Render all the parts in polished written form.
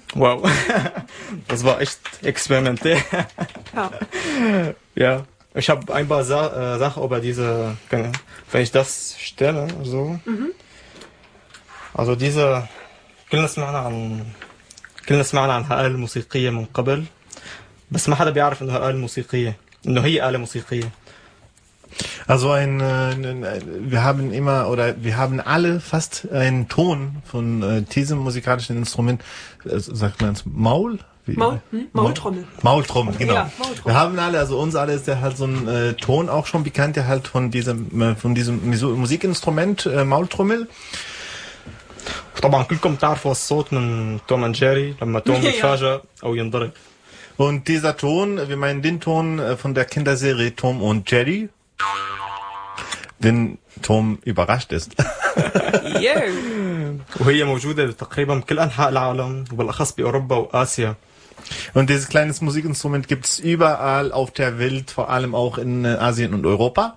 Wow. Das war echt experimentell. Ja. Ja. Ich habe ein paar Sachen über diese, wenn ich das stelle, so. Also diese, كلنا سمعنا عن هالة الموسيقية من قبل بس ما حدا بيعرف انه هالة موسيقية انه هي آلة موسيقية. Also wir haben alle fast einen Ton von diesem musikalischen Instrument, sagt man es Maultrommel. Maultrommel, genau. Ja, Maultrommel. Wir haben alle, also uns alle ist der halt so ein Ton auch schon bekannt, der halt von diesem Musikinstrument Maultrommel. طبعا كلكم تعرفوا الصوت من توم اند جيري لما توم يتفاجأ او ينضرب. Und dieser Ton, wir meinen den Ton von der Kinderserie Tom und Jerry, wenn Tom überrascht ist. Yeah. وهي موجودة تقريبا بكل أنحاء العالم وبالأخص بأوروبا وآسيا. Und dieses kleines Musikinstrument gibt's überall auf der Welt, vor allem auch in Asien und Europa.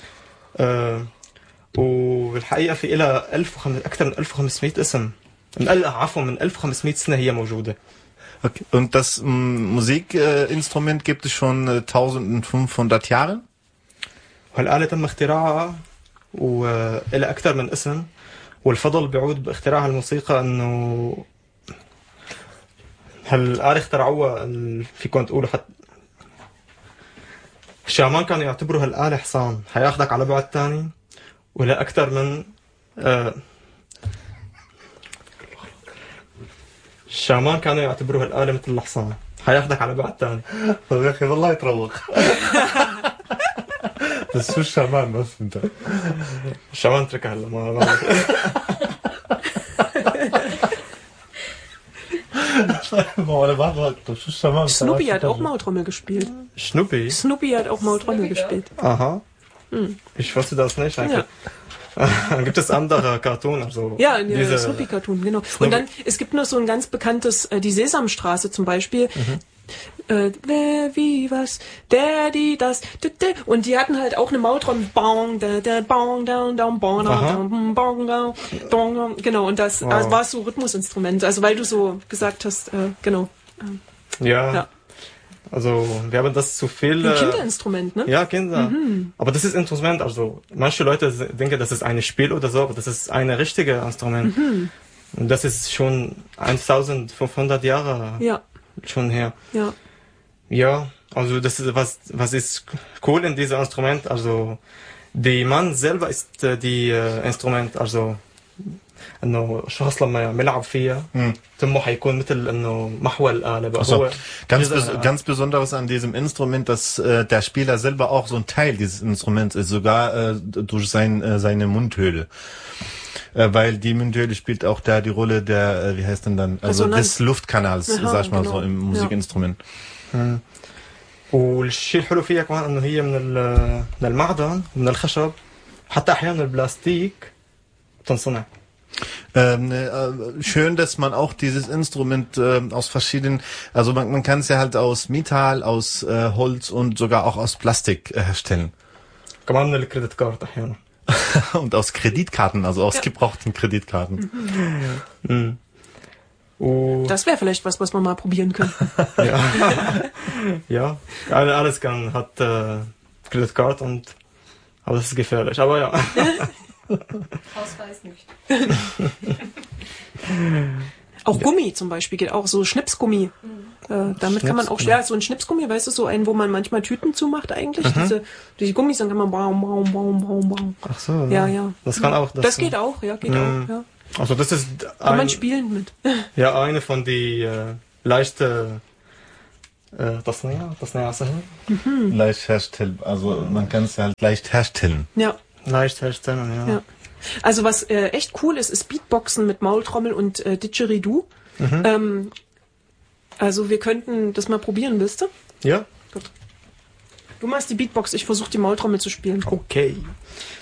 والحقيقة في إلها أكثر من 1500 اسم. من 1500 سنة هي موجودة. Okay. Und das Musikinstrument gibt es schon 1500 Jahre. والآلة تم اختراعها وإلها أكثر من اسم والفضل بيعود باختراع الموسيقى إنه هالآلة اخترعوها فيكم تقولوا حتى الشامان كانوا يعتبروا هالآلة حصان حياخدك على بعد تاني ولا أكثر من الشامان كانوا يعتبروا هالآلة مثل الحصان حياخدك على بعد تاني. طب يا أخي والله يتروق. بس شو الشامان بس انت؟ الشامان تركها هلا ما Snoopy hat auch Maultrommel gespielt. Snoopy hat auch Maultrommel gespielt. Aha. Ich wusste das nicht eigentlich. Ja. Gibt es andere Cartoon? Also ja, in der Snoopy-Cartoon, genau. Snoopy. Und dann, es gibt noch so ein ganz bekanntes, die Sesamstraße zum Beispiel. Wer, wie, was, der, die, das, und die hatten halt auch eine Maultrommel. Bong, da, bong, down, down, bong, down, bong, down, bong, genau. Und das war so Rhythmusinstrument. Also, weil du so gesagt hast, genau. Ja. Also, wir haben das zu viel... Ein Kinderinstrument, ne? Ja, Kinder. Aber das ist Instrument, also, manche Leute denken, das ist ein Spiel oder so, aber das ist ein richtiges Instrument. Und das ist schon 1500 Jahre schon her. Ja. Ja, also, das ist, was ist cool in diesem Instrument, also, die Mann selber ist die Instrument, also, انه الشخص لما يلعب فيها تمه حيكون مثل انه محور الآلة بقى هو ganz besonderes an diesem Instrument, dass der Spieler selber auch so ein Teil dieses Instruments ist, sogar durch seine Mundhöhle. Weil die Mundhöhle spielt auch da die Rolle der, wie heißt denn dann, also des Luftkanals, sag ich mal so im Musikinstrument. والشيء الحلو فيها كمان انه هي من المعدن ومن الخشب حتى احيانا البلاستيك تنصنع. Schön, dass man auch dieses Instrument aus verschiedenen, also man kann es ja halt aus Metall, aus Holz und sogar auch aus Plastik herstellen. كمان الكريدت احيانا. Und aus Kreditkarten, also aus gebrauchten Kreditkarten. Das wäre vielleicht was wir mal probieren können. Ja, alles hat Kreditkarten aber das ist gefährlich, aber ja. Ausweis nicht. Auch Gummi zum Beispiel geht auch, so Schnipsgummi. Damit kann man auch schwer, so ein Schnipsgummi, weißt du, so einen, wo man manchmal Tüten zumacht eigentlich. Diese Gummis, dann kann man baum. Ach so. Ja. Das kann auch. Das geht auch, ja. Also das ist kann man spielen mit. Ja, eine von die leichte تصنيع سهل. Leicht herstellen, also man kann es halt leicht herstellen. Ja. Leicht herstellen, ja. Also was echt cool ist Beatboxen mit Maultrommel und Didgeridoo. Also wir könnten das mal probieren, willst du? Ja. Gut. Du machst die Beatbox, ich versuche die Maultrommel zu spielen. Okay.